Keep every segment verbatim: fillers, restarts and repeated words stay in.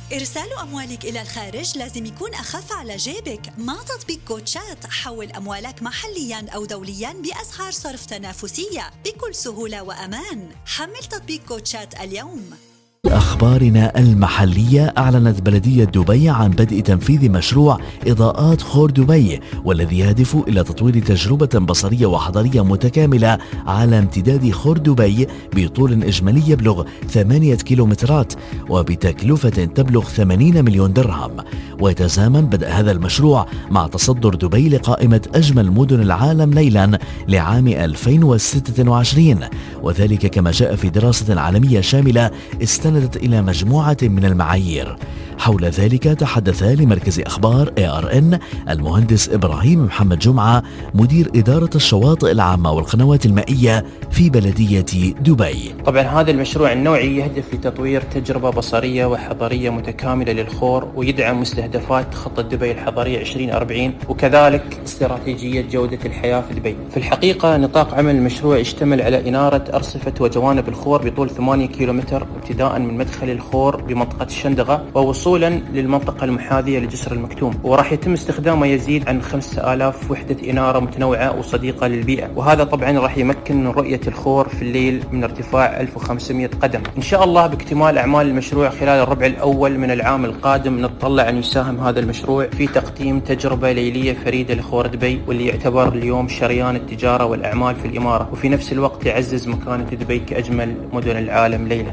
إرسال أموالك إلى الخارج لازم يكون أخف على جيبك. مع تطبيق كوتشات حول أموالك محلياً أو دولياً بأسعار صرف تنافسية بكل سهولة وأمان. حمل تطبيق كوتشات اليوم. أخبارنا المحلية، أعلنت بلدية دبي عن بدء تنفيذ مشروع إضاءات خور دبي، والذي يهدف إلى تطوير تجربة بصرية وحضارية متكاملة على امتداد خور دبي بطول إجمالي يبلغ ثمانية كيلومترات وبتكلفة تبلغ ثمانين مليون درهم. ويتزامن بدء هذا المشروع مع تصدر دبي لقائمة أجمل مدن العالم ليلا لعام ألفين وستة وعشرين، وذلك كما جاء في دراسة عالمية شاملة استندت إلى مجموعة من المعايير. حول ذلك تحدث لمركز أخبار إيه آر إن المهندس إبراهيم محمد جمعة مدير إدارة الشواطئ العامة والقنوات المائية في بلدية دبي. طبعا هذا المشروع النوعي يهدف لتطوير تجربة بصرية وحضارية متكاملة للخور، ويدعم مستهدفات خطة دبي الحضارية عشرين أربعين، وكذلك استراتيجية جودة الحياة في دبي. في الحقيقة نطاق عمل المشروع يشتمل على إنارة أرصفة وجوانب الخور بطول ثمانية كيلومتر ابتداء من مدخل الخور بمنطقة الشندقة ووصولا للمنطقة المحاذية لجسر المكتوم، وراح يتم استخدام ما يزيد عن خمسة آلاف وحدة إنارة متنوعة وصديقة للبيئة، وهذا طبعا راح يمكن من رؤية الخور في الليل من ارتفاع ألف وخمسمائة قدم. إن شاء الله باكتمال أعمال المشروع خلال الربع الأول من العام القادم نتطلع أن يساهم هذا المشروع في تقديم تجربة ليلية فريدة لخور دبي، واللي يعتبر اليوم شريان التجارة والأعمال في الإمارة، وفي نفس الوقت يعزز مكانة دبي كأجمل مدن العالم ليلا.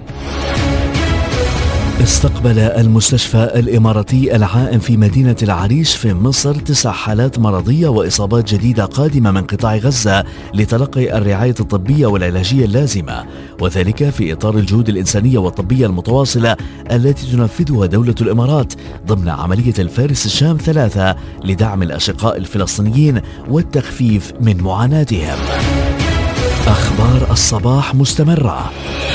استقبل المستشفى الإماراتي العائم في مدينة العريش في مصر تسع حالات مرضية وإصابات جديدة قادمة من قطاع غزة لتلقي الرعاية الطبية والعلاجية اللازمة، وذلك في إطار الجهود الإنسانية والطبية المتواصلة التي تنفذها دولة الإمارات ضمن عملية الفارس الشام ثلاثة لدعم الأشقاء الفلسطينيين والتخفيف من معاناتهم. أخبار الصباح مستمرة.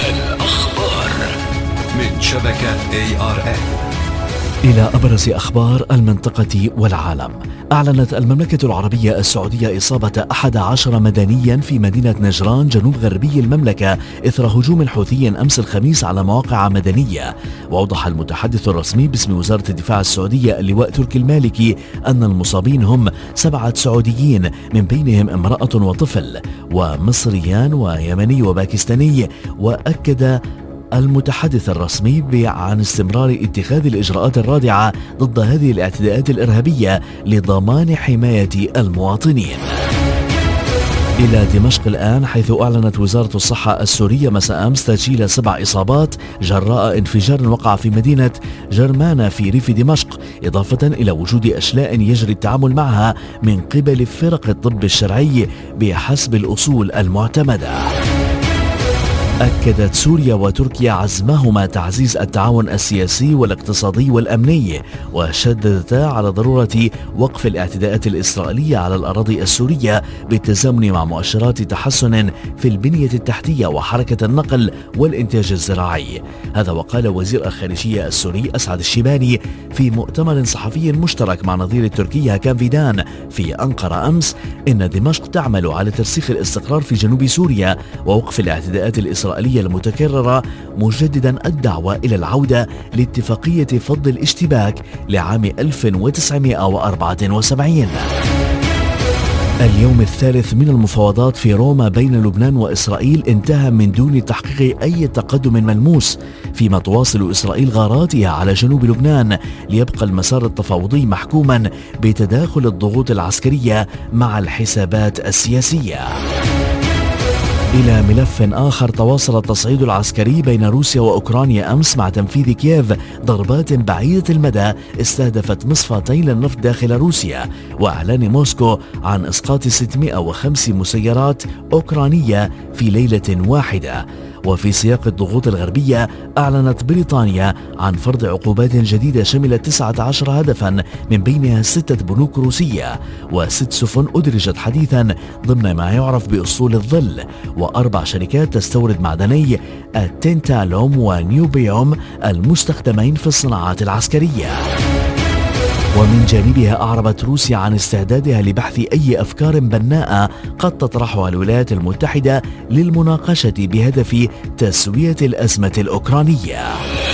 من شبكة إيه آر إن إلى أبرز أخبار المنطقة والعالم. أعلنت المملكة العربية السعودية إصابة أحد عشر مدنيا في مدينة نجران جنوب غربي المملكة إثر هجوم حوثي أمس الخميس على مواقع مدنية. وأوضح المتحدث الرسمي باسم وزارة الدفاع السعودية اللواء تركي المالكي أن المصابين هم سبعة سعوديين من بينهم امرأة وطفل ومصريان ويمني وباكستاني. وأكد المتحدث الرسمي عن استمرار اتخاذ الإجراءات الرادعة ضد هذه الاعتداءات الإرهابية لضمان حماية المواطنين. إلى دمشق الآن، حيث أعلنت وزارة الصحة السورية مساء أمس تسجيل سبع إصابات جراء انفجار وقع في مدينة جرمانة في ريف دمشق، إضافة إلى وجود أشلاء يجري التعامل معها من قبل فرق الطب الشرعي بحسب الأصول المعتمدة. أكدت سوريا وتركيا عزمهما تعزيز التعاون السياسي والاقتصادي والأمني، وشددتا على ضرورة وقف الاعتداءات الإسرائيلية على الأراضي السورية بالتزامن مع مؤشرات تحسن في البنية التحتية وحركة النقل والإنتاج الزراعي. هذا وقال وزير الخارجية السوري أسعد الشيباني في مؤتمر صحفي مشترك مع نظير التركي هاكان فيدان في أنقرة أمس إن دمشق تعمل على ترسيخ الاستقرار في جنوب سوريا ووقف الاعتداءات الإسرائيلية المتكررة، مجددا الدعوة إلى العودة لاتفاقية فض الاشتباك لعام ألف وتسعمائة وأربعة وسبعين. اليوم الثالث من المفاوضات في روما بين لبنان وإسرائيل انتهى من دون تحقيق أي تقدم ملموس، فيما تواصل إسرائيل غاراتها على جنوب لبنان ليبقى المسار التفاوضي محكوما بتداخل الضغوط العسكرية مع الحسابات السياسية. إلى ملف آخر، تواصل التصعيد العسكري بين روسيا وأوكرانيا أمس مع تنفيذ كييف ضربات بعيدة المدى استهدفت مصفاتي للنفط داخل روسيا، وإعلان موسكو عن إسقاط ستمائة وخمس مسيرات أوكرانية في ليلة واحدة. وفي سياق الضغوط الغربية، أعلنت بريطانيا عن فرض عقوبات جديدة شملت تسعة عشر هدفا من بينها ستة بنوك روسية وست سفن أدرجت حديثا ضمن ما يعرف بأسطول الظل، وأربع شركات تستورد معدني التنتالوم ونيوبيوم المستخدمين في الصناعات العسكرية. ومن جانبها أعربت روسيا عن استعدادها لبحث أي أفكار بناءة قد تطرحها الولايات المتحدة للمناقشة بهدف تسوية الأزمة الأوكرانية.